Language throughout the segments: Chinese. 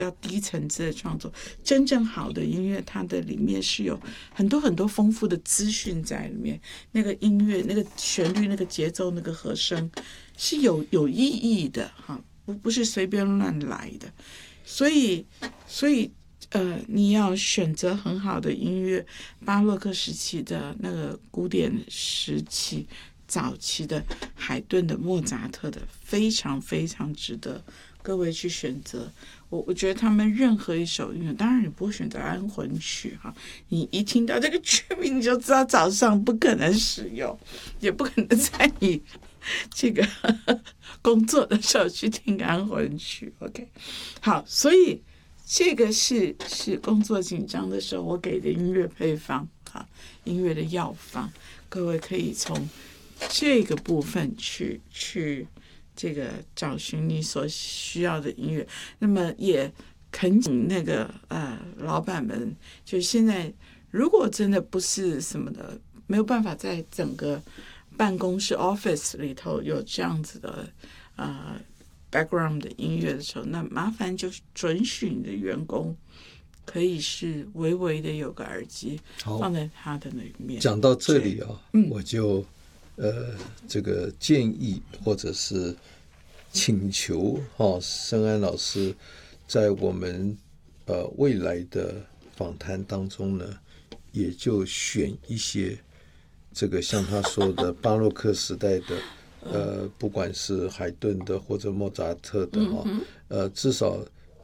要低层次的创作。真正好的音乐，它的里面是有很多很多丰富的资讯在里面。那个音乐、那个旋律、那个节奏、那个和声是有意义的哈，不是随便乱来的。所以你要选择很好的音乐，巴洛克时期的那个古典时期。早期的海顿的、莫扎特的，非常非常值得各位去选择。我觉得他们任何一首音乐，当然你不会选择安魂曲哈，你一听到这个曲名你就知道早上不可能使用，也不可能在你这个工作的时候去听安魂曲。OK， 好，所以这个是工作紧张的时候我给的音乐配方哈，音乐的药方，各位可以从这个部分去这个找寻你所需要的音乐。那么也恳请那个老板们，就现在如果真的不是什么的，没有办法在整个办公室 office 里头有这样子的background 的音乐的时候，那麻烦就准许你的员工可以是微微的有个耳机放在他的那里面。 讲到这里我就这个建议或者是请求申安老师在我们未来的访谈当中呢，也就选一些这个像他说的巴洛克时代的不管是海顿的或者莫扎特的至少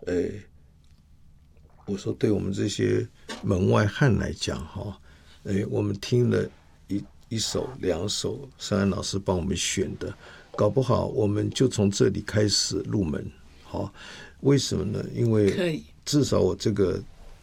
我说对我们这些门外汉来讲我们听了一首两首申安老师帮我们选的，搞不好我们就从这里开始入门。为什么呢？因为至少我这个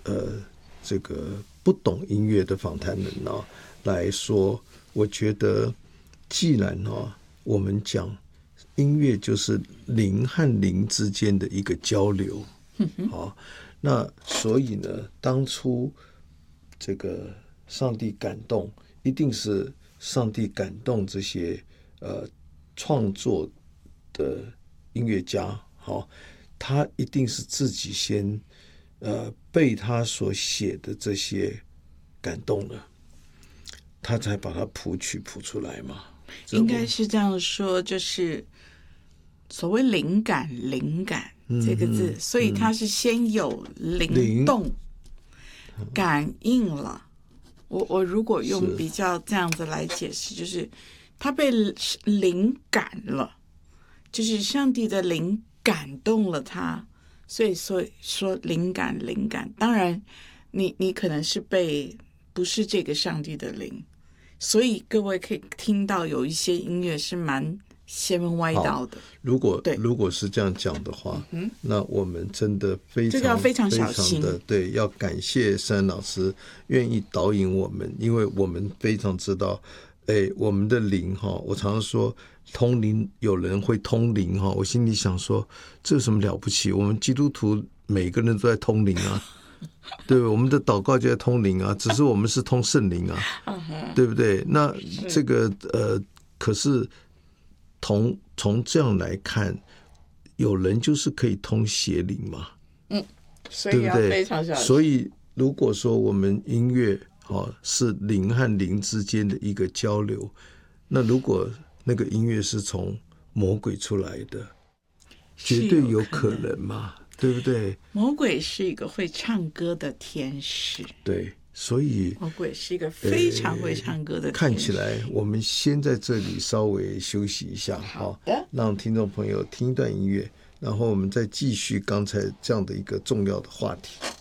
不懂音乐的访谈人来说，我觉得既然我们讲音乐就是灵和灵之间的一个交流那所以呢，当初这个上帝感动，一定是上帝感动这些创作的音乐家他一定是自己先被他所写的这些感动了，他才把它谱曲谱出来嘛。 应该是这样说，就是所谓灵感这个字，所以它是先有灵动感应了。我如果用比较这样子来解释，就是他被灵感了，就是上帝的灵感动了他，所以说灵感。当然你可能是不是这个上帝的灵，所以各位可以听到有一些音乐是蛮邪门歪道的。 如果是这样讲的话，那我们真的这个要非常小心的对，要感谢申安老师愿意导引我们，因为我们非常知道我们的灵我常常说通灵，有人会通灵我心里想说这有什么了不起，我们基督徒每个人都在通灵对，我们的祷告就在通灵只是我们是通圣灵对不对？那这个可是从这样来看，有人就是可以通邪灵嘛所以要非常小心。 所以如果说我们音乐是灵和灵之间的一个交流，那如果那个音乐是从魔鬼出来的，绝对有可能嘛，对不对？ 魔鬼是一个会唱歌的天使， 对，所以魔鬼是一个非常会唱歌的天使。 看起来我们先在这里稍微休息一下让听众朋友听一段音乐，然后我们再继续刚才这样的一个重要的话题。